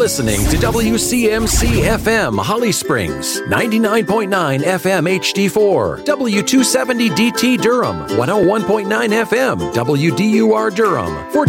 listening to WCMC FM Holly Springs, 99.9 FM HD4, W270 DT Durham, 101.9 FM WDUR Durham. For